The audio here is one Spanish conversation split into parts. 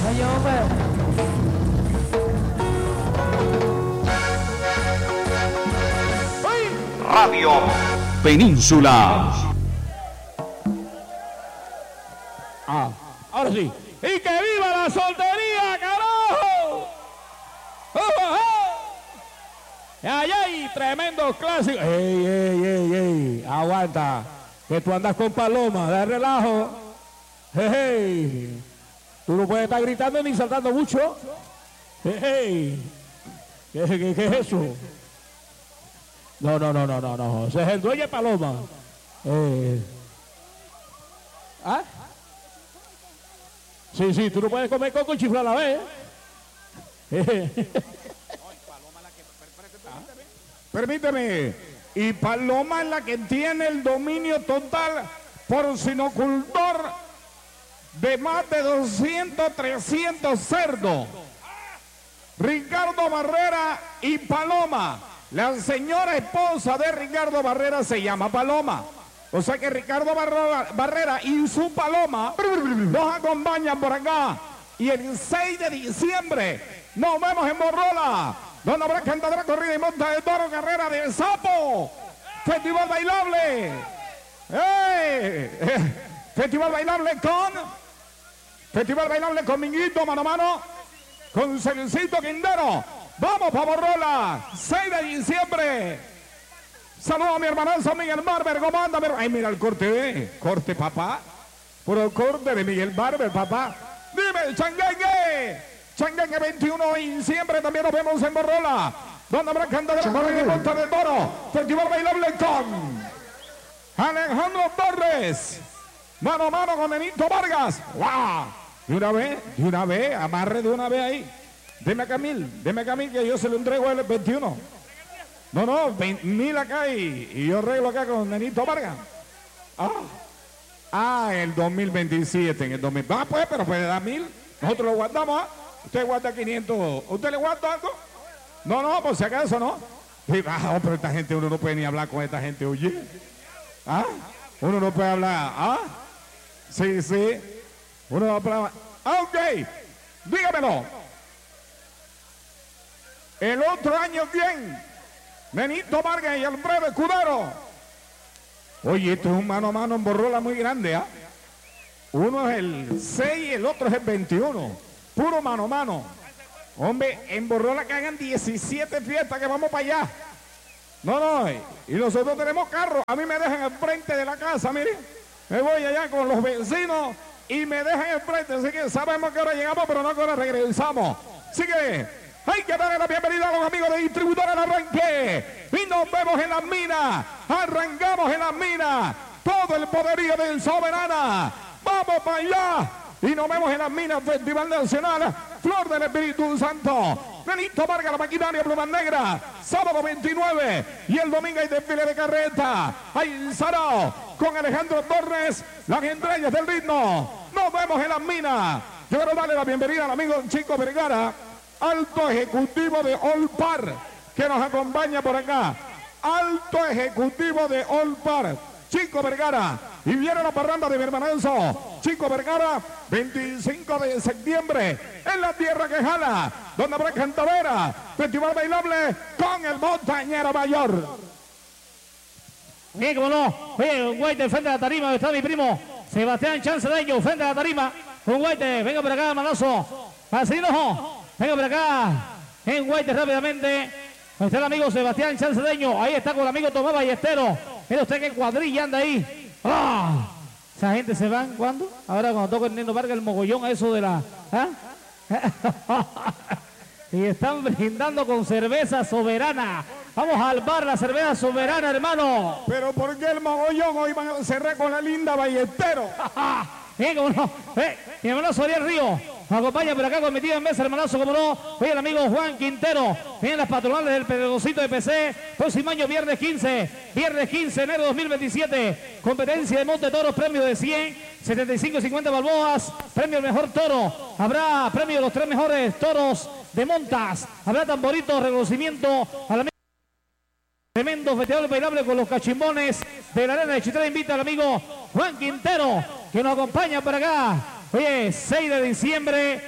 Oye, hombre. Radio Península. Ahora sí. ¡Y que viva la soltería, carajo! ¡Ay, ay! Tremendo clásico. ¡Ey! Aguanta. Que tú andas con Paloma, de relajo. ¡Hey! Tú no puedes estar gritando ni saltando mucho. ¡Hey! ¿Qué es eso? No. Ese es el dueño de Paloma. ¿Ah? Sí, tú no puedes comer coco y chiflar a la vez. Permíteme. Y Paloma es la que tiene el dominio total por sinocultor de más de 200, 300 cerdos. Ricardo Barrera y Paloma. La señora esposa de Ricardo Barrera se llama Paloma. O sea que Ricardo Barrera y su Paloma nos acompañan por acá. Y el 6 de diciembre nos vemos en Borrola, donde habrá cantadora, corrida y monta de toro, carrera de sapo. Festival bailable. Festival bailable con Minguito, mano a mano, con Celcito Quindero. Vamos para Borrola, 6 de diciembre. Saludos a mi hermanazo Miguel Barber, ¿cómo anda? Ay, mira el corte, corte papá. Puro corte de Miguel Barber, papá. Dime, Changuengue 21 de diciembre, también nos vemos en Borrola, donde habrá cantadera corrida y monta de toro. Festival bailable con Alejandro Torres. Mano a mano con Benito Vargas. ¡Wow! De una vez, amarre de una vez ahí. Deme a Camil que yo se lo entrego el 21. No, 20,000 acá y yo arreglo acá con Benito Vargas. El 2027, en el 2000. Pues, pero puede dar 1,000. Nosotros lo guardamos, Usted guarda 500. ¿Usted le guarda algo? No, por si acaso, ¿no? Pero esta gente, uno no puede ni hablar con esta gente, oye. Uno no puede hablar, Sí. Uno no puede hablar. Ok, dígamelo. El otro año, ¿quién? Benito Vargas y Alfredo Escudero. Oye, esto es un mano a mano en Borrola muy grande, Uno es el 6 y el otro es el 21. Puro mano a mano. Hombre, en Borrola que hagan 17 fiestas que vamos para allá. No, y nosotros tenemos carro. A mí me dejan al frente de la casa, miren. Me voy allá con los vecinos y me dejan al frente. Así que sabemos que ahora llegamos, pero no que ahora regresamos. Así que hay que darle la bienvenida a los amigos de Distribuidora El Arranque. Y nos vemos en las minas. Arrancamos en las minas. Todo el poderío del Soberana. Vamos para allá. Y nos vemos en las minas. Festival Nacional. Flor del Espíritu Santo. Benito Vargas, la maquinaria Plumas Negra. Sábado 29. Y el domingo hay desfile de carreta. Hay Sarao con Alejandro Torres. Las estrellas del ritmo. Nos vemos en las minas. Yo quiero darle la bienvenida al amigo Chico Vergara, alto ejecutivo de Olpar, que nos acompaña por acá. Alto ejecutivo de Olpar, Chico Vergara. Y viene la parranda de mi hermanazo Chico Vergara, 25 de septiembre, en la tierra que jala, donde habrá cantadera, festival bailable con el Montañero Mayor. Bien, como no. Oye, un guaite frente a la tarima, está mi primo Sebastián Chancedeño, frente a la tarima. Un guaite, venga por acá, hermanazo. Marcelino, venga por acá. En guaite rápidamente. Está el amigo Sebastián Chancedeño. Ahí está con el amigo Tomás Ballestero. Mira usted qué cuadrilla anda ahí. Esa gente se van, ¿cuándo? Ahora cuando toca el Nino Vargas, el mogollón a eso de la... Y están brindando con cerveza Soberana. Vamos al bar, la cerveza Soberana, hermano. Pero ¿por qué el mogollón hoy van a cerrar con la linda Ballestero? Cómo no. Mi hermano Soriel Río nos acompaña por acá con mi tío en mesa, hermanazo, como no. Oye, el amigo Juan Quintero. Vienen las patronales del Pedregocito de PC. Próximo año, viernes 15 de enero de 2027. Competencia de monte toros, premio de 100, 75 y 50 balboas. Premio al mejor toro. Habrá premio de los 3 mejores toros de montas. Habrá tamborito, reconocimiento al amigo. Tremendo festival bailable con los cachimbones de la arena de Chitré. Invita al amigo Juan Quintero, que nos acompaña por acá. Oye, 6 de diciembre,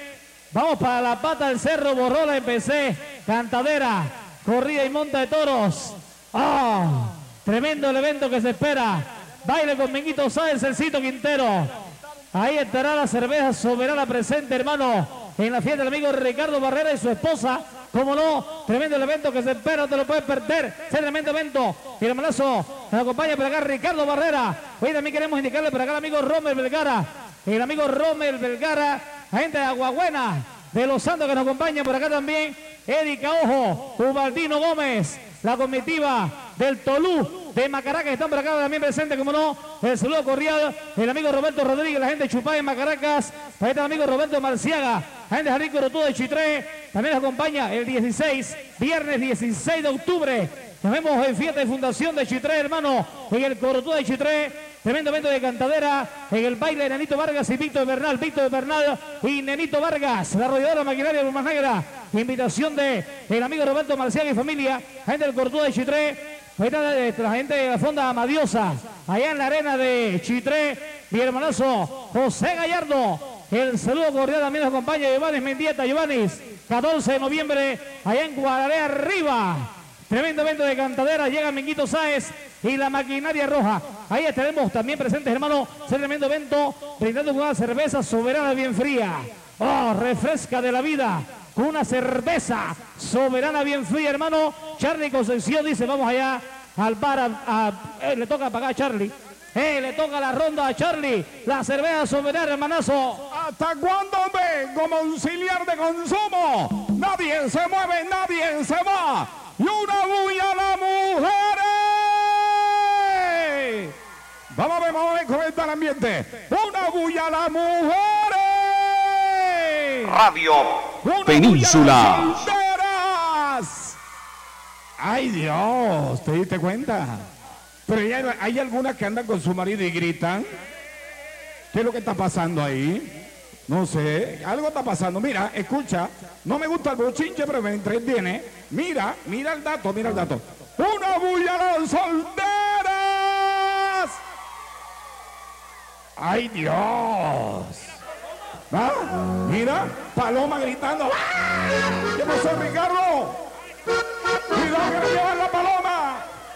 Vamos para la pata del cerro, Borrola en PC, cantadera, corrida y monta de toros. ¡Oh! Tremendo el evento que se espera. Baile con Minguito Sáenz, Celcito Quintero. Ahí estará la cerveza soberana presente, hermano, en la fiesta del amigo Ricardo Barrera y su esposa. Como no, tremendo el evento que se espera, no te lo puedes perder. Es tremendo evento. Y el hermanazo nos acompaña por acá Ricardo Barrera. Hoy también queremos indicarle por acá al amigo Rommel Vergara. El amigo Rommel Vergara, gente de Aguabuena, de Los Santos que nos acompaña por acá también. Erika Ojo, Ubaldino Gómez, la comitiva del Tolú de Macaracas que están por acá también presentes, como no, el saludo cordial, el amigo Roberto Rodríguez, la gente de Chupay en Macaracas, ahí está el amigo Roberto Marciaga, la gente de Jalisco Rotudo de Chitré, también nos acompaña el 16, viernes 16 de octubre, nos vemos en fiesta de fundación de Chitré, hermano, en el Corotúa de Chitré, tremendo evento de cantadera, en el baile de Nenito Vargas y Víctor Bernal y Nenito Vargas, la arrolladora maquinaria de Luma Negra, invitación de el amigo Roberto Marciaga y familia, gente del Corotúa de Chitré, ahí está la gente de la Fonda Amadiosa, allá en la arena de Chitré, mi hermanazo José Gallardo, el saludo cordial también nos acompaña Giovanni Mendieta, Giovanni, 14 de noviembre, allá en Guararé arriba. Tremendo evento de cantadera, llega Minguito Sáez y la maquinaria roja. Ahí estaremos también presentes, hermano. Es tremendo evento, brindando con una cerveza soberana bien fría. Oh, refresca de la vida. Con una cerveza soberana bien fría, hermano. Charlie Concepción dice, vamos allá al bar. Le toca pagar a Charlie. Le toca la ronda a Charlie. La cerveza soberana, hermanazo. ¿Hasta cuándo ven como auxiliar de consumo? Nadie se mueve, nadie se va. Y una bulla a las mujeres. Vamos a ver cómo está el ambiente. Una bulla a las mujeres. Radio Una Península. bulla a las solteras. Ay Dios, ¿te diste cuenta? Pero ya hay algunas que andan con su marido y gritan. ¿Qué es lo que está pasando ahí? No sé, algo está pasando. Mira, escucha, no me gusta el bochinche, pero me entretiene. Mira el dato, mira el dato. ¡Una bulla a las solteras! ¡Ay, Dios! ¿Ah? Mira, Paloma gritando. ¡Ah! ¿Qué pasó, Ricardo? ¡Cuidado que le llevan la paloma!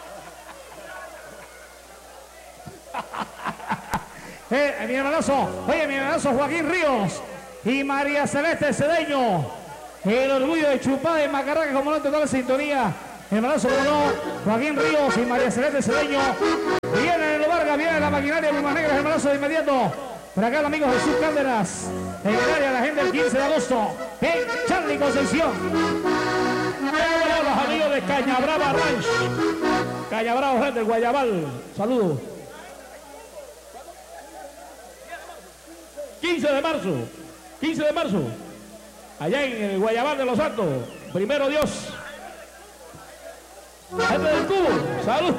Mi hermanazo, oye, mi hermanazo Joaquín Ríos y María Celeste Cedeño, el orgullo de Chupá de Macaracas, como no, toda la sintonía, mi hermanazo, como no, Joaquín Ríos y María Celeste Cedeño, viene el Vargas, viene la maquinaria de Luma Negra, hermanazo de inmediato, por acá el amigo Jesús Cárdenas, en el área, la gente del 15 de agosto, en Charlie Concepción. Los amigos de Cañabrava Ranch, Cañabrava Ranch del Guayabal, saludos. 15 de marzo, allá en el Guayabal de Los Santos, primero Dios. Gente del Cubo, salud.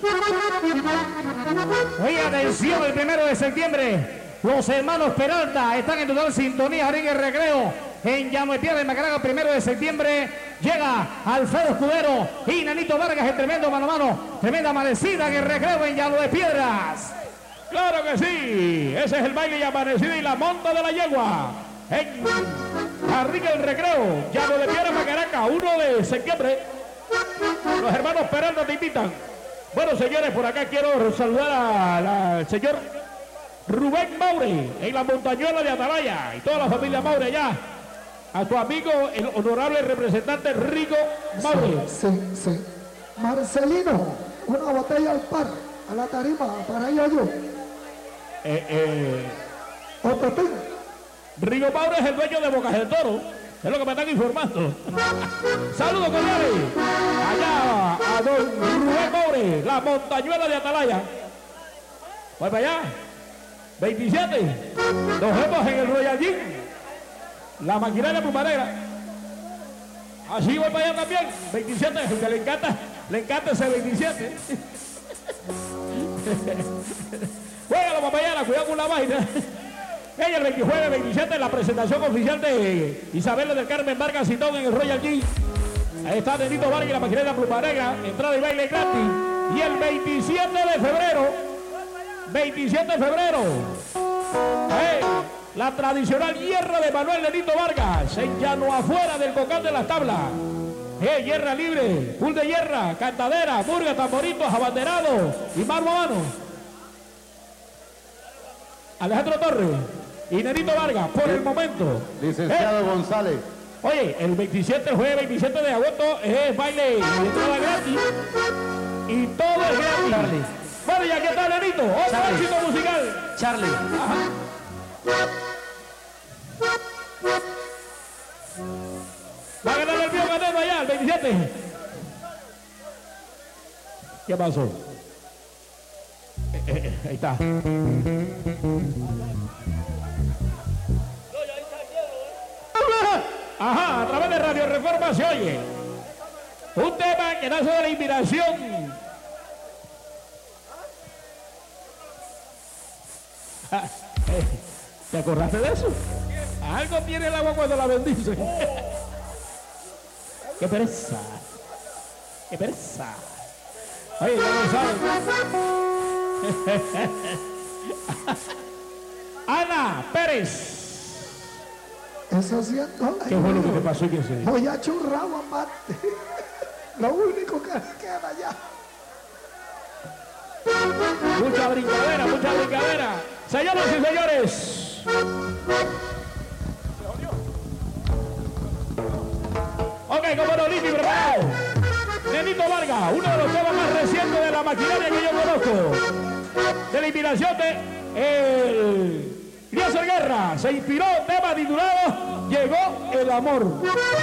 Oye, atención, el 1 de septiembre, los hermanos Peralta están en total sintonía, Jardín el Recreo, en Llamoetía de Macaracas, 1 de septiembre, llega Alfredo Escudero y Nanito Vargas, el tremendo mano a mano, tremenda amanecida en el Recreo en Llano de Piedras. Claro que sí, ese es el baile y amanecida y la monta de la yegua en Jardín el Recreo, Llano de Piedras, Macaracas, 1 de septiembre. Los hermanos Peralta te invitan. Bueno, señores, por acá quiero saludar al señor Rubén Maure en la montañuela de Atalaya y toda la familia Maure allá. A tu amigo, el honorable representante Rico Maure. Sí. Marcelino, una botella al par, a la tarima, para ir yo. Otopín. Rico Maure es el dueño de Bocas del Toro, es lo que me están informando. Saludos cordiales allá a don Rubén Maure, la montañuela de Atalaya. Voy para allá, 27, nos vemos en el Royal Gym, la maquinaria plumarera. Así voy para allá también, 27, que le encanta ese 27. Juégalo para mañana, cuidado con la vaina. Ella el 29, 27, la presentación oficial de Isabel del Carmen Vargas Citón en el Royal G. Ahí está Nenito Vargas y la maquinaria plumarega, entrada y baile gratis. Y el 27 de febrero, La tradicional hierra de Manuel Nenito Vargas, en llano afuera del bocal de las tablas. Hierra libre, full de hierra, cantadera, murga, tamboritos, abanderado y mano a mano. Alejandro Torres y Nenito Vargas, por el momento. Licenciado González. Oye, el 27, el jueves 27 de agosto es baile y entrada gratis. Y todo es gratis. Charlie. Vale, ya que tal, Nenito. Otro Charlie. éxito musical. Charlie. Ajá. Va a ganar el Pío Canelo allá, el 27. ¿Qué pasó? Ahí está. Ajá, a través de Radio Reforma se oye un tema que nace de la inspiración. ¿Te acordaste de eso? Algo tiene el agua cuando la bendice. ¡Qué pereza! ¡Qué pereza! Oye, ya lo saben. Ana Pérez. Eso siento. ¿Qué fue lo que te pasó y qué se dijo? Voy a churrado aparte. Lo único que queda ya. Mucha brincadera, mucha brincadera. Señoras y señores. Ok, como no, Liti, preparado. Nenito Vargas, uno de los temas más recientes de la maquinaria que yo conozco. De la inspiración de Eliezer Guerra. Se inspiró, tema titulado Llegó el amor.